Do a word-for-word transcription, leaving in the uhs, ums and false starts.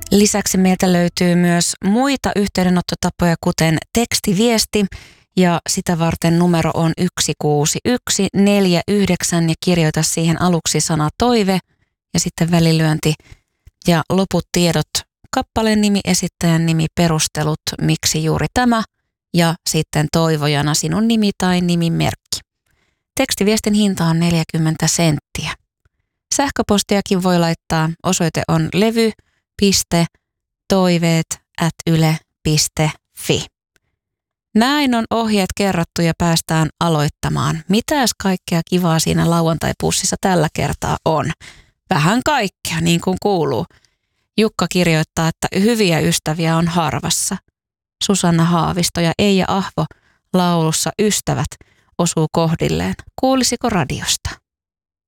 Lisäksi meiltä löytyy myös muita yhteydenottotapoja, kuten tekstiviesti, ja sitä varten numero on yksi kuusi yksi neljä yhdeksän ja kirjoita siihen aluksi sana toive ja sitten välilyönti ja loput tiedot, kappaleen nimi, esittäjän nimi, perustelut, miksi juuri tämä ja sitten toivojana sinun nimi tai nimimerkki. Tekstiviestin hinta on neljäkymmentä senttiä. Sähköpostiakin voi laittaa, osoite on levy piste toiveet ät yle piste fi. Näin on ohjeet kerrottu ja päästään aloittamaan. Mitäs kaikkea kivaa siinä lauantai-pussissa tällä kertaa on? Vähän kaikkea, niin kuin kuuluu. Jukka kirjoittaa, että hyviä ystäviä on harvassa. Susanna Haavisto ja Eija Ahvo laulussa Ystävät osuu kohdilleen. Kuulisiko radiosta?